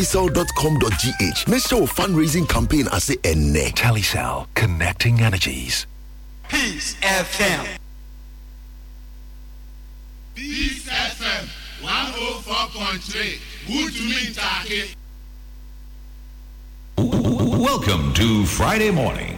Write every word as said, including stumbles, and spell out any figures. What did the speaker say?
telecel dot com dot g h. Make sure fundraising campaign I say enne. Telecel, connecting energies. Peace F M. Peace F M one oh four point three. Good to meet you. Welcome to Friday morning.